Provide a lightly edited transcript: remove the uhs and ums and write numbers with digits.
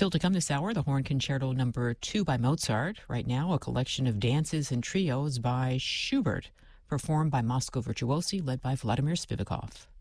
Still to come this hour, the Horn Concerto Number 2 by Mozart. Right now, a collection of dances and trios by Schubert, performed by Moscow Virtuosi, led by Vladimir Spivakov.